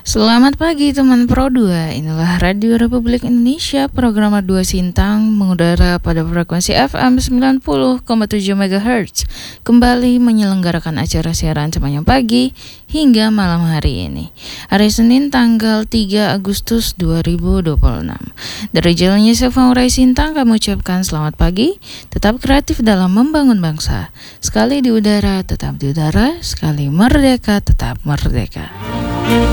Selamat pagi teman Pro 2. Inilah Radio Republik Indonesia, program 2 Sintang mengudara pada frekuensi FM 90,7 MHz. Kembali menyelenggarakan acara siaran sepanjang pagi hingga malam hari ini. Hari Senin tanggal 3 Agustus 2026. Dari jalannya Sefaurai Sintang kami ucapkan selamat pagi. Tetap kreatif dalam membangun bangsa. Sekali di udara tetap di udara, sekali merdeka tetap merdeka.